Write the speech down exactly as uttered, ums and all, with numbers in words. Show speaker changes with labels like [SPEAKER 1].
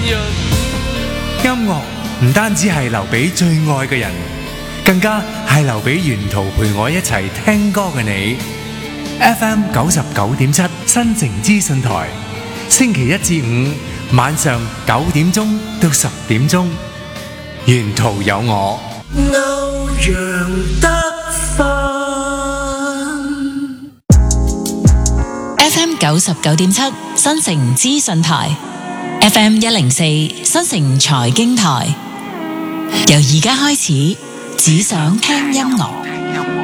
[SPEAKER 1] 音樂唔單止係留俾最愛嘅人，更加係留俾沿途陪我一齊聽歌嘅你。F M 九十九點七新城資訊台，星期一至五晚上九點鐘到十點鐘，沿途有我。
[SPEAKER 2] 歐陽德
[SPEAKER 3] F M 九十九點七新城資訊台 ，F M 一零四新城財經台，由而家開始，只想聽音樂。